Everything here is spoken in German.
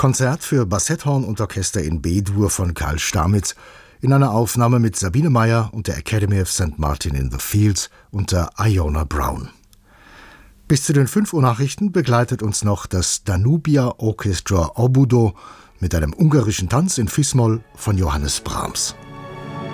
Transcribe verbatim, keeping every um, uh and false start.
Konzert für Bassetthorn und Orchester in B-Dur von Karl Stamitz in einer Aufnahme mit Sabine Meyer und der Academy of Saint Martin in the Fields unter Iona Brown. Bis zu den fünf Uhr Nachrichten begleitet uns noch das Danubia Orchestra Obudo mit einem ungarischen Tanz in Fis-Moll von Johannes Brahms.